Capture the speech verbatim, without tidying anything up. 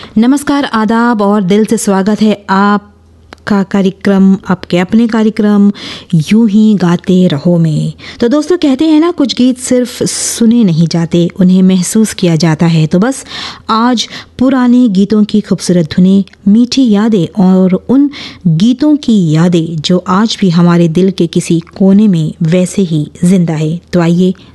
नमस्कार, आदाब और दिल से स्वागत है आपका कार्यक्रम, आपके अपने कार्यक्रम यूं ही गाते रहो में। तो दोस्तों, कहते हैं ना, कुछ गीत सिर्फ सुने नहीं जाते, उन्हें महसूस किया जाता है। तो बस आज पुराने गीतों की खूबसूरत धुनें, मीठी यादें और उन गीतों की यादें जो आज भी हमारे दिल के किसी कोने में वैसे ही जिंदा है। तो आइए